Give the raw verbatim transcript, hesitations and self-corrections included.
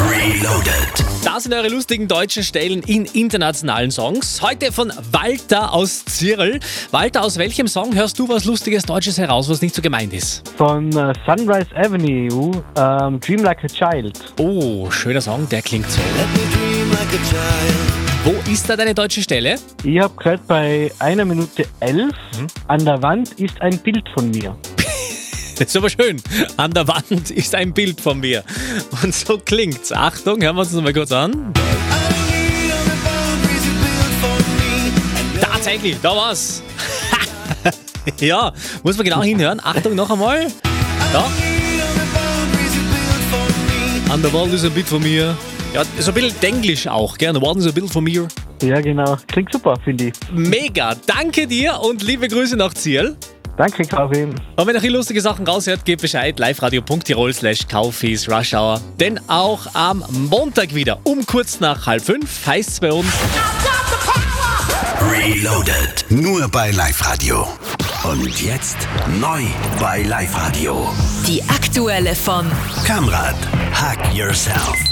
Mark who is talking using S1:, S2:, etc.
S1: Reloaded.
S2: Das sind eure lustigen deutschen Stellen in internationalen Songs. Heute von Walter aus Zirl. Walter, aus welchem Song hörst du was Lustiges Deutsches heraus, was nicht so gemeint ist?
S3: Von äh, Sunrise Avenue, ähm, Dream Like a Child.
S2: Oh, schöner Song, der klingt so. Wo ist da deine deutsche Stelle?
S3: Ich habe gehört, bei einer Minute elf, mhm. an der Wand ist ein Bild von mir.
S2: Das ist aber schön. An der Wand ist ein Bild von mir. Und so klingt's. Achtung, hören wir uns das mal kurz an. Tatsächlich, da war's. Ja, muss man genau hinhören. Achtung, noch einmal. Ja. An der Wand ist ein Bild von mir. Ja, so ein bisschen Denglisch auch, gell? An der Wand ist ein Bild von mir.
S3: Ja, genau. Klingt super, finde ich.
S2: Mega. Danke dir und liebe Grüße nach Ziel.
S3: Danke, Kaufin.
S2: Und wenn ihr hier lustige Sachen raushört, gebt Bescheid. liveradio.tirol slash Kaufis Rush Hour. Denn auch am Montag wieder um kurz nach halb fünf heißt es bei uns
S1: Reloaded. Nur bei Live Radio. Und jetzt neu bei Live Radio.
S4: Die aktuelle von
S1: Kamrad, Hack Yourself.